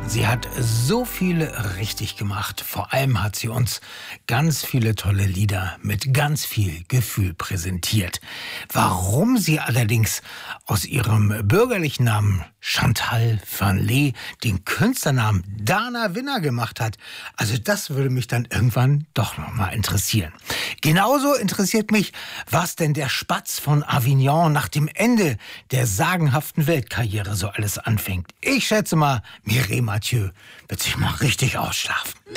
Sie hat so viel richtig gemacht. Vor allem hat sie uns ganz viele tolle Lieder mit ganz viel Gefühl präsentiert. Warum sie allerdings aus ihrem bürgerlichen Namen Chantal Vanlé den Künstlernamen Dana Winner gemacht hat, also das würde mich dann irgendwann doch noch mal interessieren. Genauso interessiert mich, was denn der Spatz von Avignon nach dem Ende der sagenhaften Weltkarriere so alles anfängt. Ich schätze mal, Mireille Mathieu wird sich mal richtig ausschlafen.